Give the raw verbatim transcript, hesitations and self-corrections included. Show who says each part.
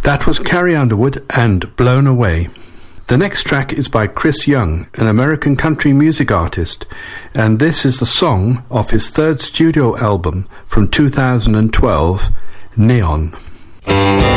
Speaker 1: That was Carrie Underwood and Blown Away. The next track is by Chris Young, an American country music artist, and this is the song off his third studio album from two thousand twelve, Neon.